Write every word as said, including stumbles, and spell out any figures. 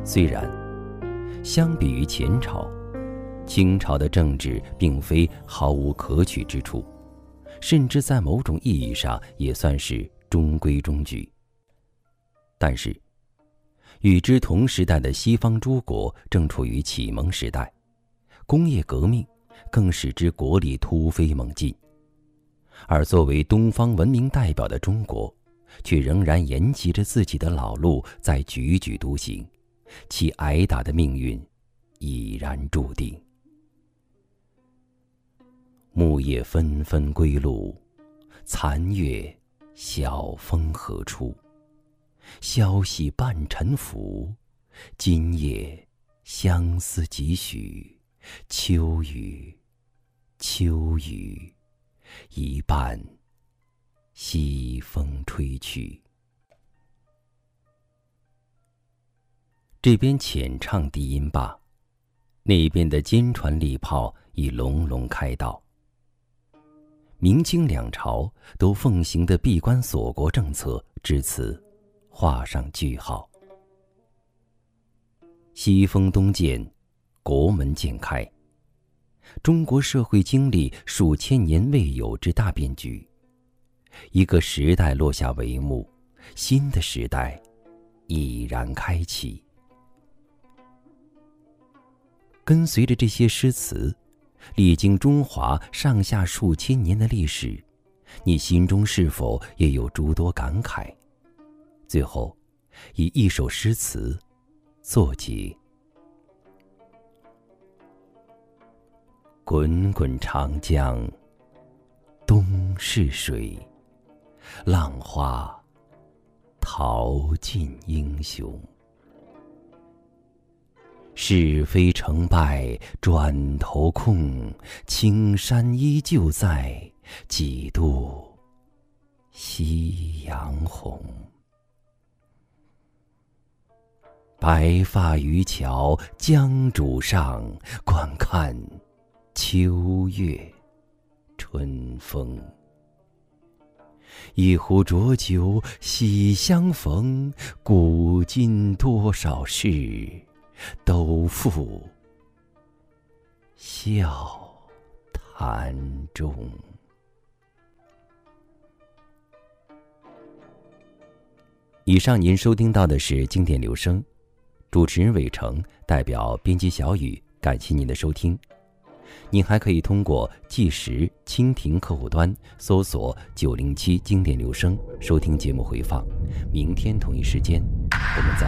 虽然相比于前朝，清朝的政治并非毫无可取之处，甚至在某种意义上也算是中规中矩。但是与之同时代的西方诸国正处于启蒙时代，工业革命更使之国力突飞猛进，而作为东方文明代表的中国，却仍然沿袭着自己的老路在踽踽独行，其挨打的命运已然注定。木叶纷纷归路，残月晓风何处？消息半沉浮，今夜相思几许？秋雨，秋雨，一半西风吹去。这边浅唱低音罢，那边的坚船利炮已隆隆开道。明清两朝都奉行的闭关锁国政策至此画上句号。西风东渐，国门渐开，中国社会经历数千年未有之大变局，一个时代落下帷幕，新的时代已然开启。跟随着这些诗词，历经中华上下数千年的历史，你心中是否也有诸多感慨？最后以一首诗词作结。滚滚长江东逝水，浪花淘尽英雄。是非成败转头空，青山依旧在，几度夕阳红。白发渔樵江渚上，观看秋月春风。一壶浊酒喜相逢，古今多少事，都付笑谈中。以上您收听到的是经典留声，主持人伟成，代表编辑小雨，感谢您的收听。您还可以通过计时蜻蜓客户端搜索九零七经典留声收听节目回放。明天同一时间，我们再